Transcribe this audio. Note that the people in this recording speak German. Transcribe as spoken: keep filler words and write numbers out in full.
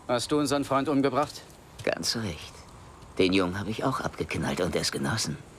Hast du unseren Freund umgebracht? Ganz recht. Den Jungen habe ich auch abgeknallt und es genossen.